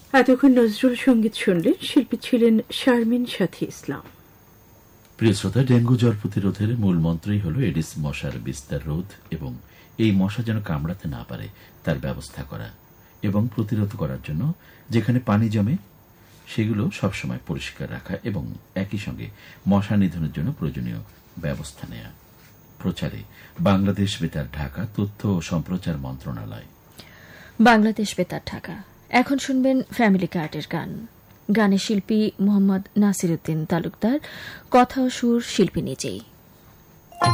এতক্ষণ নজরুল সঙ্গীত শুনলেন। শিল্পী ছিলেন শারমিন সাথী ইসলাম। প্রিয় শ্রোতা, ডেঙ্গু জ্বর প্রতিরোধের মূল মন্ত্রই হল এডিস মশার বিস্তার রোধ এবং এই মশা যেন কামড়াতে না পারে তার ব্যবস্থা করা এবং প্রতিরোধ করার জন্য যেখানে পানি জমে সেগুলো সবসময় পরিষ্কার রাখা এবং একই সঙ্গে মশা নিধনের জন্য প্রয়োজনীয় ব্যবস্থা নেওয়া। প্রচারে বাংলাদেশ বেতার ঢাকা, তথ্য ও সম্প্রচার মন্ত্রণালয়। বাংলাদেশ বেতার ঢাকা। এখন শুনবেন ফ্যামিলি কার্ডের গান। গানের শিল্পী মোহাম্মদ নাসিরউদ্দিন তালুকদার, কথা ও সুর শিল্পী নিজেই।